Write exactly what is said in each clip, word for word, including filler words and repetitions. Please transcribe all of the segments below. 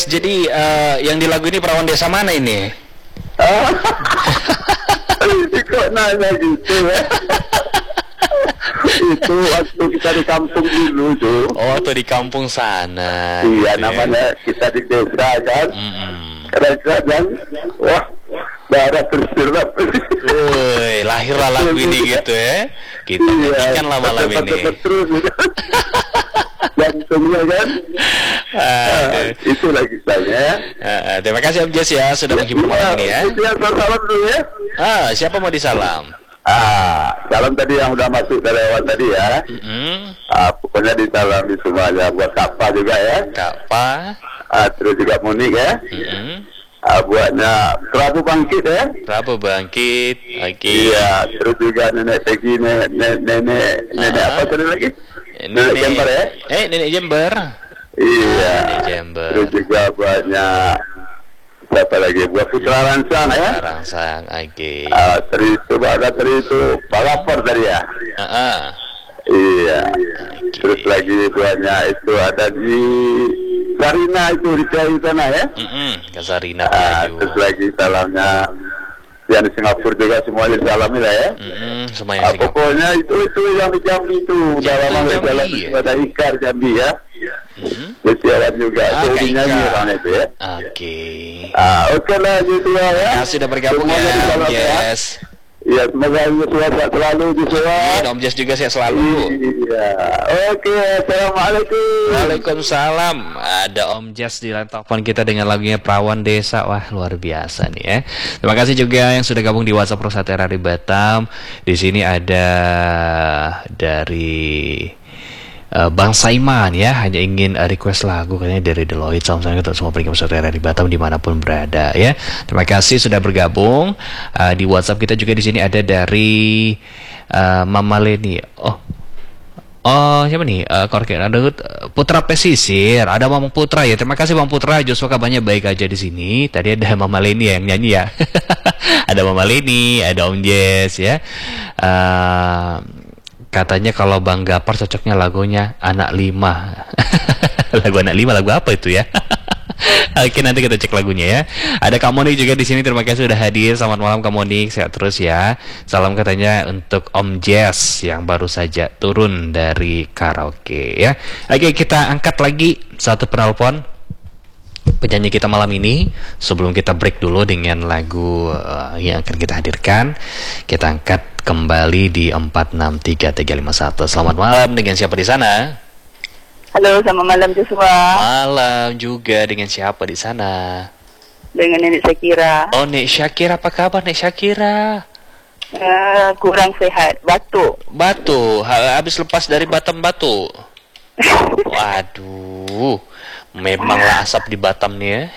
Jadi uh, yang di lagu ini perawan desa mana ini? Kok nanya gitu ya? Itu waktu kita di kampung dulu tuh. Oh, tuh di kampung sana. Iya, gitu namanya ya. kita di desa kan. Mm-mm. Kadang-kadang, wah, darah tersirat. Woi, lahirlah lagu ini gitu ya. Kita nyanyikan lah malam ini. Terus, jantungnya kan. Ah, itu lagi saya. ah, terima kasih Om Jess ya sudah menghibur malam ini ya. Kemudian salam dulu ya. Ah, siapa mau disalam? Ah, salam tadi yang udah masuk dari lewat tadi ya. Mm-mm. Ah, pokoknya disalami semuanya buat Kapa juga ya. Kapa. Ah, terus juga Munik ya. Mm-mm. Ah, buatnya Prabu Bangkit ya. Prabu Bangkit. Oke. Iya, terus juga nenek Pegi, nenek nenek nenek, nenek Ah. apa tadi lagi? Nenek Jember ya. Eh, Nenek Jember. Iya. Nenek Jember. Terus juga buatnya siapa lagi? Buat Putra Rangsang ya. Rangsang. Oke. Ah, terus itu ada terus itu Balapor tadi ya. Ah, ah. Iya. Oke. Terus lagi buatnya itu ada di Sarina itu di Jawa sana ya. Mm-mm. Kasarina Ah, Pelaju. terus lagi salamnya yang di Singapura juga semuanya disalami lah ya. Mm-mm. Ah, Semuanya Singapura. pokoknya itu itu yang di Jambi itu udah Jambi, lama Jambi, jalan ya? pada Ikar Jambi ya. Mm-mm. Bersiaran juga Ah, itu Kak nyanyi Ika. orang itu ya. Oke. Ah, oke lah gitu ya. Terima kasih sudah bergabung ya, Semuanya Om disalam ya. Jess. Iya, semoga Yosua sehat selalu Yosua. Dan Om Jess juga sehat selalu. Iya. Oke, assalamualaikum. Waalaikumsalam. Ada Om Jess di line telepon kita dengan lagunya Perawan Desa. Wah, luar biasa nih ya. Terima kasih juga yang sudah gabung di WhatsApp Rosatera di Batam. Di sini ada dari uh, Bang Saiman ya, hanya ingin uh, request lagu katanya dari Deloitte. Salam saya untuk semua pendengar Rosatera di Batam dimanapun berada ya. Terima kasih sudah bergabung. Uh, di WhatsApp kita juga di sini ada dari uh, Mama Leni. Oh. Oh, siapa nih? Uh, Korke, ada uh, Putra Pesisir, ada Bang Putra ya. Terima kasih Bang Putra. Joshua kabarnya baik aja di sini. Tadi ada Mama Leni yang nyanyi ya. Ada Mama Leni, ada Om Jess ya. Uh, katanya kalau Bang Gapar cocoknya lagunya Anak Lima. Lagu Anak Lima, lagu apa itu ya? Oke, nanti kita cek lagunya ya. Ada Kak Monik juga di sini. Terima kasih sudah hadir. Selamat malam Kak Monik, sehat terus ya. Salam katanya untuk Om Jess yang baru saja turun dari karaoke ya. Oke, kita angkat lagi satu penelpon penyanyi kita malam ini. Sebelum kita break dulu dengan lagu uh, yang akan kita hadirkan, kita angkat kembali di empat enam tiga tiga lima satu. Selamat malam, dengan siapa di sana? Halo, selamat malam Joshua. Malam juga, dengan siapa di sana? Dengan Nenek Syakira. Oh, Nek Syakira, apa kabar Nek Syakira? Uh, kurang sehat, batuk. Batu, ha- habis lepas dari Batam Batu. Waduh, memanglah asap di Batam nih ya.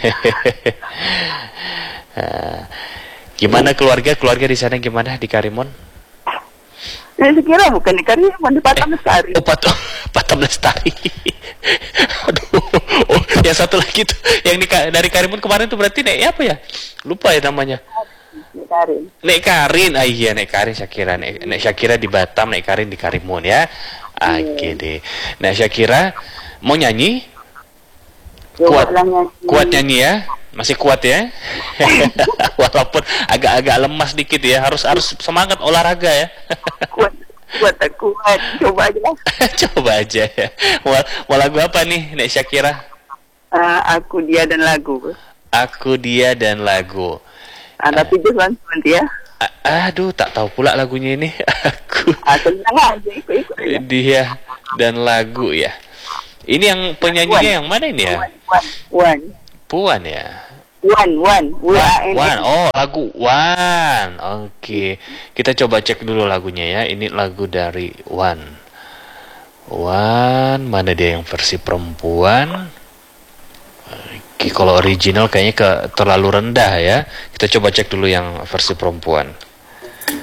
Ah, gimana keluarga? Keluarga di sana gimana di Karimun? Nenek Syakira bukan di Karimun, di Batam Lestari. Oh, Batam, Batam Lestari. Aduh, oh, yang satu lagi tuh, yang di, dari Karimun kemarin tuh berarti Nek apa ya? Lupa ya namanya. Nek Karin. Nek Karin, ah iya Nek Karin Syakira, Nek, Nek Syakira di Batam, Nek Karin di Karimun ya. Oke deh. Nek Syakira mau nyanyi? Kuat, kuat nyanyi ya, masih kuat ya. Walaupun agak-agak lemas dikit ya, harus harus semangat olahraga ya. Kuat, kuat tak kuat, coba aja lah. Coba aja ya. Mau, mau lagu apa nih Nek Syakira? Uh, aku, dia dan lagu. Aku, dia dan lagu. Uh, tapi jangan nanti ya. A- aduh, tak tahu pula lagunya ini. Aku, Ah, tenang aja, ikut-ikut aja. dia dan lagu ya. Ini yang penyanyinya yang mana ini ya? Wan, Wan, Puan ya. Wan, Wan, Wan, Wan. Wan. Oh, lagu Wan. Oke, kita coba cek dulu lagunya ya. Ini lagu dari Wan. Wan, mana dia yang versi perempuan? Oke, kalau original kayaknya ke terlalu rendah ya. Kita coba cek dulu yang versi perempuan.